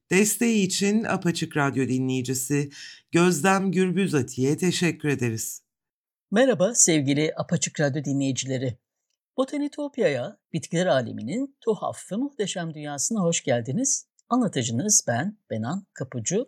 Desteği için Apaçık Radyo dinleyicisi Gözlem Gürbüzati'ye teşekkür ederiz. Merhaba sevgili Apaçık Radyo dinleyicileri. Botanitopya'ya, bitkiler aleminin tuhaf ve muhteşem dünyasına hoş geldiniz. Anlatıcınız ben, Benan Kapıcı.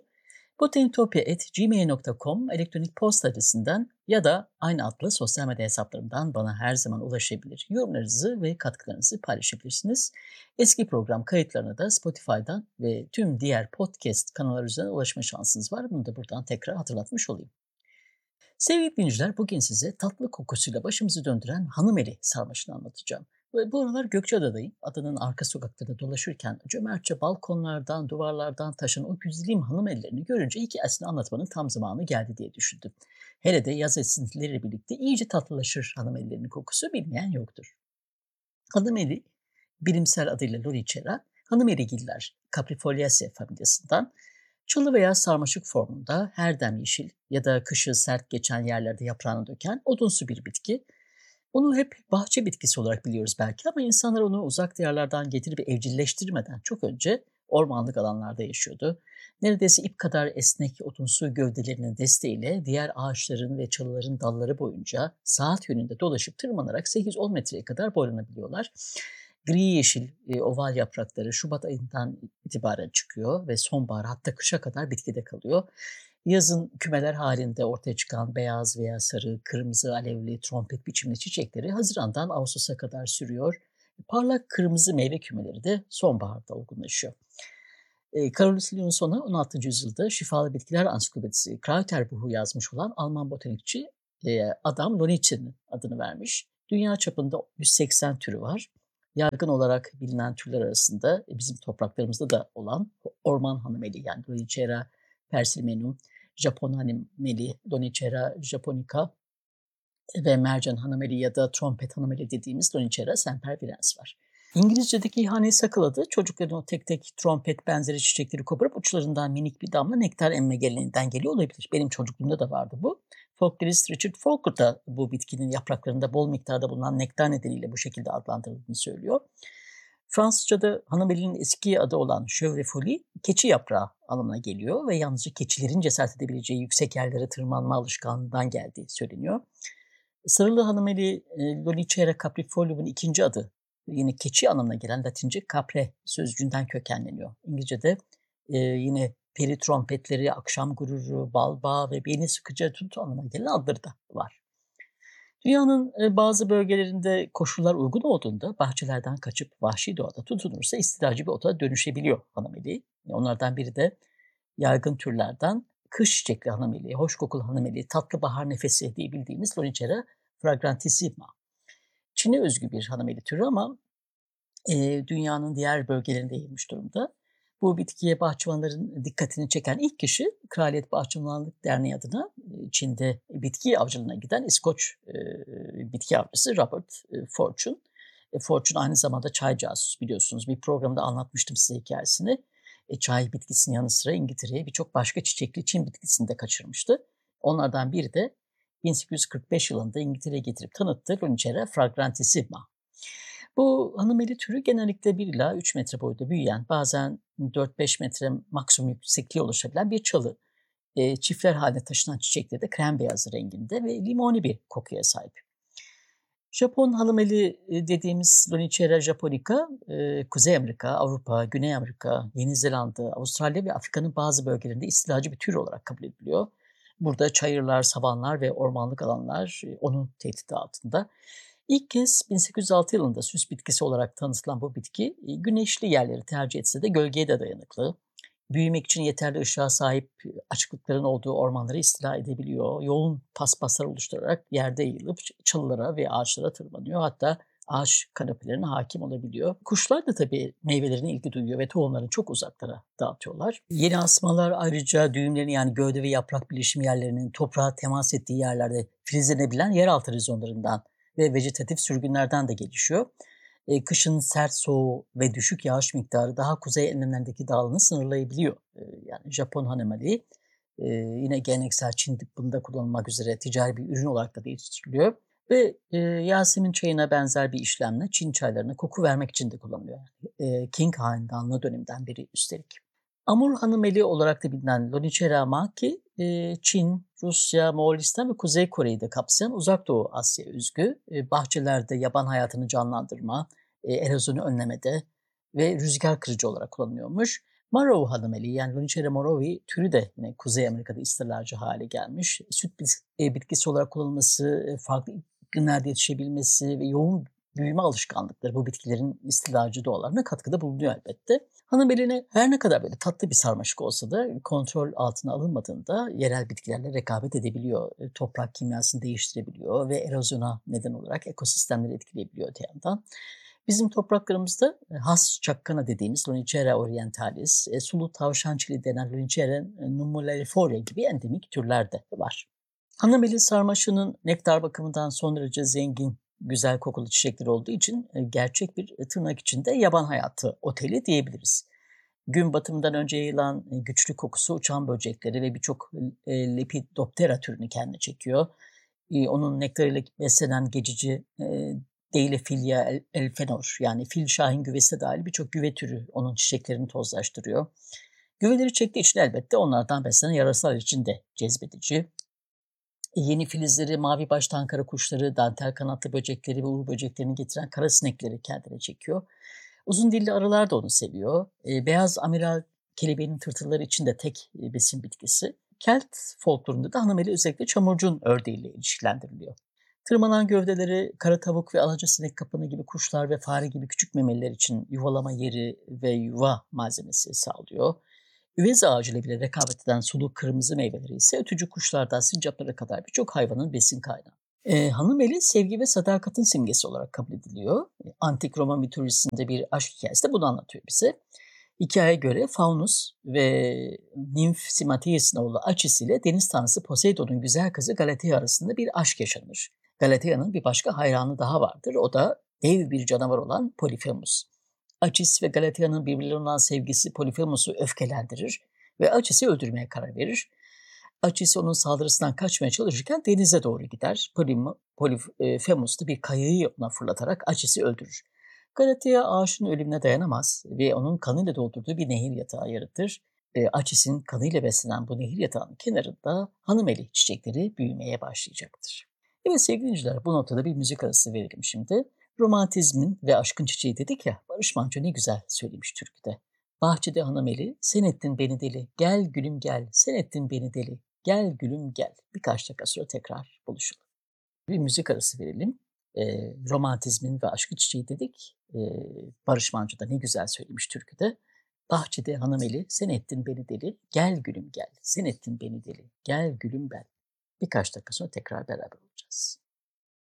botanitopya@gmail.com elektronik posta adresinden ya da aynı adlı sosyal medya hesaplarımdan bana her zaman ulaşabilir. Yorumlarınızı ve katkılarınızı paylaşabilirsiniz. Eski program kayıtlarına da Spotify'dan ve tüm diğer podcast kanalları üzerinden ulaşma şansınız var. Bunu da buradan tekrar hatırlatmış olayım. Sevgili dinleyiciler, bugün size tatlı kokusuyla başımızı döndüren hanımeli sarmaşını anlatacağım. Ve bu aralar Gökçeada'dayım. Adanın arka sokaklarında dolaşırken cömertçe balkonlardan, duvarlardan taşan o güzelim hanımellerini görünce hikayesini anlatmanın tam zamanı geldi diye düşündüm. Hele de yaz esintileriyle birlikte iyice tatlılaşır hanımellerinin kokusu, bilmeyen yoktur. Hanımeli, bilimsel adıyla Lonicera, hanımeligiller Caprifoliaceae familyasından, çalı veya sarmaşık formunda herdem yeşil ya da kışı sert geçen yerlerde yaprağını döken odunsu bir bitki. Onu hep bahçe bitkisi olarak biliyoruz belki, ama insanlar onu uzak diyarlardan getirip evcilleştirmeden çok önce ormanlık alanlarda yaşıyordu. Neredeyse ip kadar esnek odunsu gövdelerinin desteğiyle diğer ağaçların ve çalıların dalları boyunca saat yönünde dolaşıp tırmanarak 8-10 metreye kadar boylanabiliyorlar. Gri yeşil oval yaprakları Şubat ayından itibaren çıkıyor ve sonbahar hatta kışa kadar bitkide kalıyor. Yazın kümeler halinde ortaya çıkan beyaz veya sarı, kırmızı, alevli, trompet biçimli çiçekleri Haziran'dan Ağustos'a kadar sürüyor. Parlak kırmızı meyve kümeleri de sonbaharda olgunlaşıyor. Carolus Linson'a 16. yüzyılda Şifalı Bitkiler Ansiklopedisi Kräuterbuch'u yazmış olan Alman botanikçi adam Lonitzer'in adını vermiş. Dünya çapında 180 türü var. Yaygın olarak bilinen türler arasında bizim topraklarımızda da olan orman hanımeli, yani Lonicera persilimenum, Japon hanımeli Lonicera japonica ve mercan hanımeli ya da trompet hanımeli dediğimiz Lonicera sempervirens var. İngilizce'deki honeysuckle adı çocukların o tek tek trompet benzeri çiçekleri koparıp uçlarından minik bir damla nektar emme geleneğinden geliyor olabilir. Benim çocukluğumda da vardı bu. Folklorist Richard Falker da bu bitkinin yapraklarında bol miktarda bulunan nektar nedeniyle bu şekilde adlandırıldığını söylüyor. Fransızca'da hanımelinin eski adı olan chèvrefeuille, keçi yaprağı anlamına geliyor ve yalnızca keçilerin cesaret edebileceği yüksek yerlere tırmanma alışkanlığından geldiği söyleniyor. Sarılı hanımeli Lonicera caprifolium'un ikinci adı yine keçi anlamına gelen Latince capre sözcüğünden kökenleniyor. İngilizce'de yine peri trompetleri, akşam gururu, balba ve beni sıkıca tut anlamına gelen adları da var. Dünyanın bazı bölgelerinde koşullar uygun olduğunda bahçelerden kaçıp vahşi doğada tutunursa istilacı bir ota dönüşebiliyor hanımeli. Onlardan biri de yaygın türlerden kış çiçekli hanımeli, hoş kokulu hanımeli, tatlı bahar nefesi diye bildiğimiz Lonicera fragrantissima. Çin'e özgü bir hanımeli türü ama dünyanın diğer bölgelerinde yayılmış durumda. Bu bitkiye bahçıvanların dikkatini çeken ilk kişi Kraliyet Bahçıvanlık Derneği adına Çin'de bitki avcılığına giden İskoç bitki avcısı Robert Fortune. Fortune aynı zamanda çay casusu, biliyorsunuz. Bir programda anlatmıştım size hikayesini. Çay bitkisinin yanı sıra İngiltere'ye birçok başka çiçekli Çin bitkisini de kaçırmıştı. Onlardan biri de 1845 yılında İngiltere'ye getirip tanıttığı Lonicera fragrantissima. Bu hanımeli türü genellikle 1 ila 3 metre boyunda büyüyen, bazen 4-5 metre maksimum yüksekliğe ulaşabilen bir çalı. Çiftler halinde taşınan çiçekleri de krem beyazı renginde ve limoni bir kokuya sahip. Japon hanımeli dediğimiz Lonicera japonica, Kuzey Amerika, Avrupa, Güney Amerika, Yeni Zelanda, Avustralya ve Afrika'nın bazı bölgelerinde istilacı bir tür olarak kabul ediliyor. Burada çayırlar, savanlar ve ormanlık alanlar onun tehdidi altında. İlk kez 1806 yılında süs bitkisi olarak tanıtılan bu bitki güneşli yerleri tercih etse de gölgeye de dayanıklı. Büyümek için yeterli ışığa sahip açıklıkların olduğu ormanları istila edebiliyor. Yoğun paspaslar oluşturarak yerde yayılıp çalılara ve ağaçlara tırmanıyor. Hatta ağaç kanepelerine hakim olabiliyor. Kuşlar da tabii meyvelerine ilgi duyuyor ve tohumlarını çok uzaklara dağıtıyorlar. Yeni asmalar ayrıca düğümlerini, yani gövde ve yaprak birleşim yerlerinin toprağa temas ettiği yerlerde filizlenebilen yeraltı rizonlarından ve vejetatif sürgünlerden de gelişiyor. Kışın sert soğuğu ve düşük yağış miktarı daha kuzey enlemlerindeki dağılımı sınırlayabiliyor. Yani Japon hanımeli yine geleneksel Çin tıbbında kullanılmak üzere ticari bir ürün olarak da yetiştiriliyor. Ve Yasemin çayına benzer bir işlemle Çin çaylarına koku vermek için de kullanılıyor. Qing Hanedanlığı döneminden beri üstelik. Amur hanımeli olarak da bilinen Lonicera maki, Çin, Rusya, Moğolistan ve Kuzey Kore'yi de kapsayan Uzak Doğu Asya özgü. Bahçelerde yaban hayatını canlandırma, erozyonu önlemede ve rüzgar kırıcı olarak kullanılıyormuş. Marrow hanımeli yani Lonicera marrowi türü de yine Kuzey Amerika'da istilacı hale gelmiş. Süt bitkisi olarak kullanılması, farklı iklimlerde yetişebilmesi ve yoğun büyüme alışkanlıkları bu bitkilerin istilacı doğalarına katkıda bulunuyor elbette. Hanım eline her ne kadar böyle tatlı bir sarmaşık olsa da kontrol altına alınmadığında yerel bitkilerle rekabet edebiliyor. Toprak kimyasını değiştirebiliyor ve erozyona neden olarak ekosistemleri etkileyebiliyor öte yandan. Bizim topraklarımızda has çakkana dediğimiz Lonicera orientalis, sulu tavşan çili denen Lonicera nummularifolia gibi endemik türler de var. Hanameli sarmaşığının nektar bakımından son derece zengin, güzel kokulu çiçekler olduğu için gerçek bir tırnak içinde yaban hayatı oteli diyebiliriz. Gün batımından önce yayılan güçlü kokusu uçan böcekleri ve birçok Lepidoptera türünü kendine çekiyor. Onun nektarıyla beslenen geçici Deilephila elfenor yani fil şahin güvesi dahil birçok güve türü onun çiçeklerini tozlaştırıyor. Güveleri çektiği için elbette onlardan beslenen yarasalar için de cezbedici. Yeni filizleri, mavi başlı ankara kuşları, dantel kanatlı böcekleri ve uğur böceklerini getiren kara sinekleri kendine çekiyor. Uzun dilli arılar da onu seviyor. Beyaz amiral kelebeğinin tırtılları için de tek besin bitkisi. Kelt folklorunda da hanameli özellikle çamurcun ördeğiyle ilişkilendiriliyor. Tırmanan gövdeleri kara tavuk ve alaca sinek kapanı gibi kuşlar ve fare gibi küçük memeliler için yuvalama yeri ve yuva malzemesi sağlıyor. Üvez ağacıyla bile rekabet eden sulu kırmızı meyveleri ise ötücü kuşlardan sincaplara kadar birçok hayvanın besin kaynağı. Hanım eli sevgi ve sadakatin simgesi olarak kabul ediliyor. Antik Roma mitolojisinde bir aşk hikayesi de bunu anlatıyor bize. Hikayeye göre Faunus ve Nimf Simateis'in oğlu Achis ile deniz tanrısı Poseidon'un güzel kızı Galatea arasında bir aşk yaşanır. Galatea'nın bir başka hayranı daha vardır. O da dev bir canavar olan Polifemus. Achis ve Galatea'nın birbirlerine olan sevgisi Polifemus'u öfkelendirir ve Achis'i öldürmeye karar verir. Achis onun saldırısından kaçmaya çalışırken denize doğru gider. Polifemus da bir kayayı ona fırlatarak Achis'i öldürür. Galatea aşığın ölümüne dayanamaz ve onun kanıyla doldurduğu bir nehir yatağı yaratır. Achis'in kanıyla beslenen bu nehir yatağının kenarında hanımeli çiçekleri büyümeye başlayacaktır. Evet sevgili dinleyiciler bu noktada bir müzik arası verelim şimdi. Romantizmin ve aşkın çiçeği dedik ya, Barış Manço ne güzel söylemiş türküde. Bahçede hanımeli, sen ettin beni deli, gel gülüm gel, sen ettin beni deli, gel gülüm gel. Birkaç dakika sonra tekrar buluşalım. Bir müzik arası verelim. Romantizmin ve aşkın çiçeği dedik. Barış Manço da ne güzel söylemiş türküde. Bahçede hanımeli, sen ettin beni deli, gel gülüm gel, sen ettin beni deli, gel gülüm gel. Birkaç dakika sonra tekrar beraber olacağız.